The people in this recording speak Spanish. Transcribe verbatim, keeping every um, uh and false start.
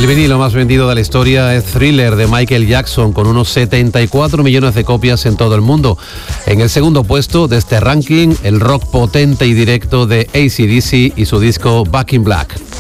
El vinilo más vendido de la historia es Thriller de Michael Jackson, con unos setenta y cuatro millones de copias en todo el mundo. En el segundo puesto de este ranking, el rock potente y directo de A C/D C y su disco Back in Black.